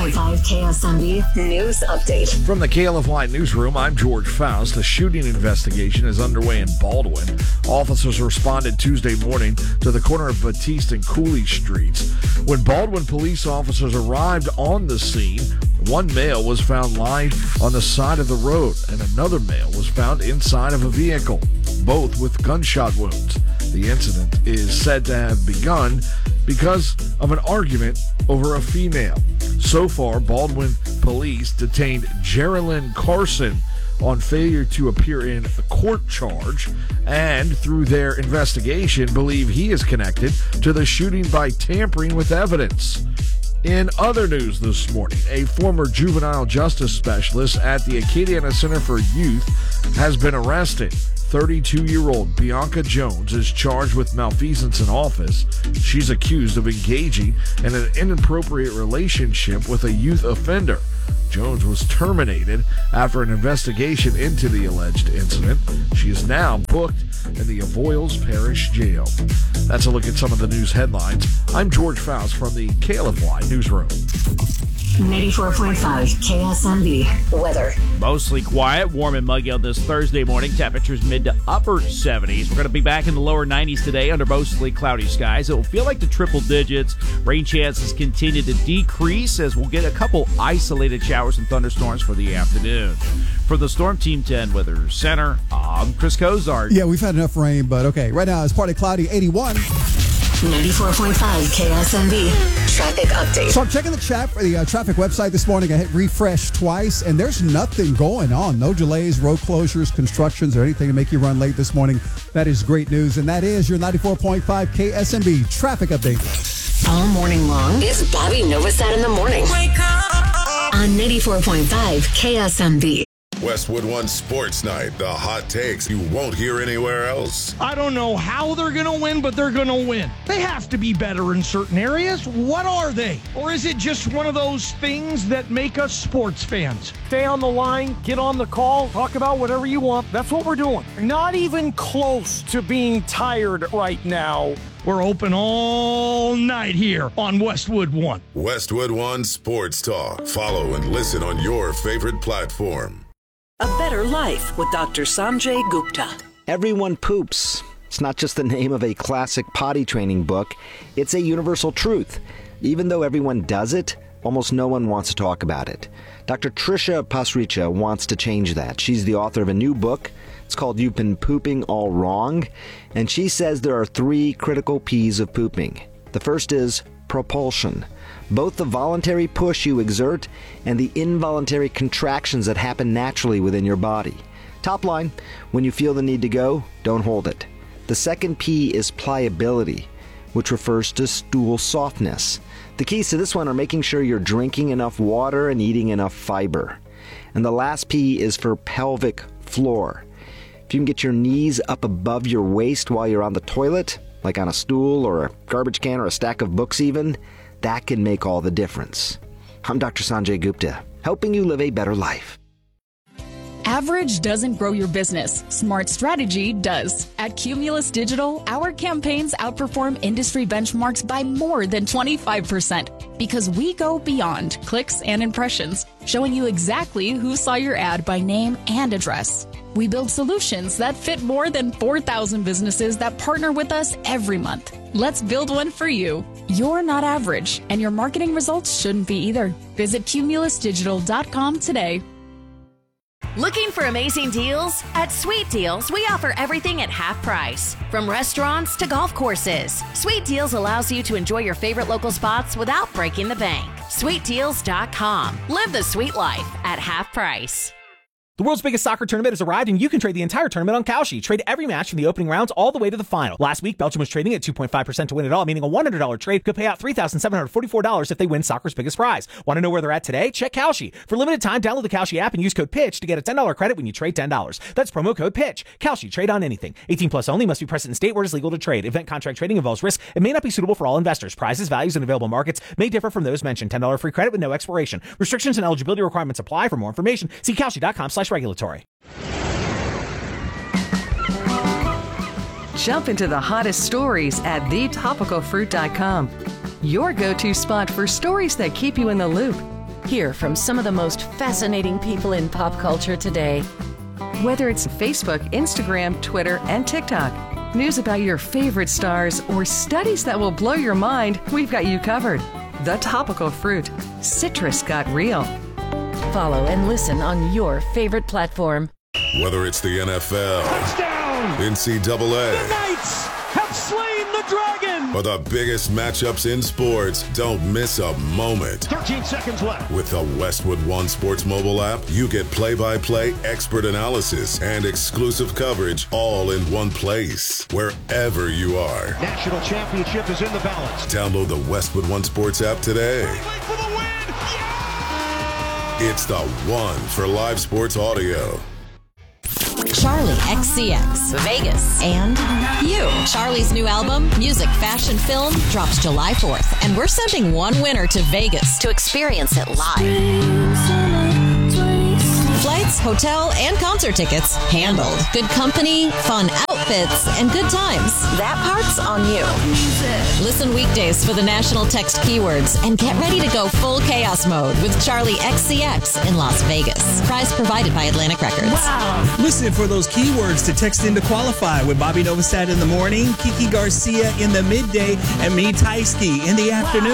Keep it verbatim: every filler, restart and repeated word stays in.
point five K S M B News Update. From the K L F Y Newsroom, I'm George Faust. A shooting investigation is underway in Baldwin. Officers responded Tuesday morning to the corner of Batiste and Cooley Streets. When Baldwin police officers arrived on the scene, one male was found lying on the side of the road, and another male was found inside of a vehicle, both with gunshot wounds. The incident is said to have begun because of an argument over a female. So far, Baldwin police detained Geraldine Carson on failure to appear in a court charge, and through their investigation believe he is connected to the shooting by tampering with evidence. In other news this morning, a former juvenile justice specialist at the Acadiana Center for Youth has been arrested. thirty-two-year-old Bianca Jones is charged with malfeasance in office. She's accused of engaging in an inappropriate relationship with a youth offender. Jones was terminated after an investigation into the alleged incident. She is now booked in the Avoyelles Parish Jail. That's a look at some of the news headlines. I'm George Faust from the K L F Y Newsroom. ninety-four point five K S M B weather. Mostly quiet, warm and muggy on this Thursday morning. Temperatures mid to upper seventies. We're going to be back in the lower nineties today under mostly cloudy skies. It will feel like the triple digits. Rain chances continue to decrease as we'll get a couple isolated showers and thunderstorms for the afternoon. For the Storm Team ten Weather Center, I'm Chris Cozart. Yeah, we've had enough rain, but okay. Right now it's partly cloudy, eighty-one. ninety-four point five K S M B traffic update. So I'm checking the chat for the uh, traffic website this morning. I hit refresh twice, and there's nothing going on. No delays, road closures, constructions, or anything to make you run late this morning. That is great news, and that is your ninety-four point five K S M B traffic update. All morning long, it's Bobby Novosad in the morning. Wake up! On ninety-four point five K S M B. Westwood One Sports Night, the hot takes you won't hear anywhere else. I don't know how they're going to win, but they're going to win. They have to be better in certain areas. What are they? Or is it just one of those things that make us sports fans? Stay on the line, get on the call, talk about whatever you want. That's what we're doing. Not even close to being tired right now. We're open all night here on Westwood One. Westwood One Sports Talk. Follow and listen on your favorite platform. A Better Life with Doctor Sanjay Gupta. Everyone poops. It's not just the name of a classic potty training book. It's a universal truth. Even though everyone does it, almost no one wants to talk about it. Doctor Trisha Pasricha wants to change that. She's the author of a new book. It's called You've Been Pooping All Wrong. And she says there are three critical P's of pooping. The first is propulsion. Both the voluntary push you exert and the involuntary contractions that happen naturally within your body. Top line, when you feel the need to go, don't hold it. The second P is pliability, which refers to stool softness. The keys to this one are making sure you're drinking enough water and eating enough fiber. And the last P is for pelvic floor. If you can get your knees up above your waist while you're on the toilet, like on a stool or a garbage can or a stack of books even, that can make all the difference. I'm Doctor Sanjay Gupta, helping you live a better life. Average doesn't grow your business. Smart strategy does. At Cumulus Digital, our campaigns outperform industry benchmarks by more than twenty-five percent because we go beyond clicks and impressions, showing you exactly who saw your ad by name and address. We build solutions that fit more than four thousand businesses that partner with us every month. Let's build one for you. You're not average, and your marketing results shouldn't be either. Visit cumulus digital dot com today. Looking for amazing deals? At Sweet Deals, we offer everything at half price. From restaurants to golf courses, Sweet Deals allows you to enjoy your favorite local spots without breaking the bank. sweet deals dot com. Live the sweet life at half price. The world's biggest soccer tournament has arrived, and you can trade the entire tournament on Kalshi. Trade every match from the opening rounds all the way to the final. Last week, Belgium was trading at two point five percent to win it all, meaning a one hundred dollars trade could pay out three thousand seven hundred forty-four dollars if they win soccer's biggest prize. Want to know where they're at today? Check Kalshi. For limited time, download the Kalshi app and use code PITCH to get a ten dollars credit when you trade ten dollars. That's promo code PITCH. Kalshi. Trade on anything. eighteen plus only. Must be present in state where it is legal to trade. Event contract trading involves risk and may not be suitable for all investors. Prizes, values, and available markets may differ from those mentioned. ten dollars free credit with no expiration. Restrictions and eligibility requirements apply. For more information, see kalshi dot com slash regulatory. Jump into the hottest stories at the topical fruit dot com. Your go-to spot for stories that keep you in the loop. Hear from some of the most fascinating people in pop culture today. Whether it's Facebook, Instagram, Twitter, and TikTok, news about your favorite stars, or studies that will blow your mind, we've got you covered. The Topical Fruit. Citrus got real. Follow and listen on your favorite platform. Whether it's the N F L, Touchdown! N C double A, The Knights have slain the dragon! or the biggest matchups in sports, don't miss a moment. thirteen seconds left. With the Westwood One Sports mobile app, you get play-by-play expert analysis and exclusive coverage all in one place, wherever you are. National championship is in the balance. Download the Westwood One Sports app today. Wait for the win! It's the one for live sports audio. Charlie X C X, Vegas, and you. Charlie's new album, Music, Fashion, Film, drops July fourth, and we're sending one winner to Vegas to experience it live. Flights, hotel, and concert tickets handled. Good company, fun outfits, and good times. That part's on you. Listen weekdays for the national text keywords and get ready to go full chaos mode with Charlie X C X in Las Vegas. Prize provided by Atlantic Records. Wow. Listen for those keywords to text in to qualify with Bobby Novosad in the morning, Kiki Garcia in the midday, and me, Tysky, in the afternoon.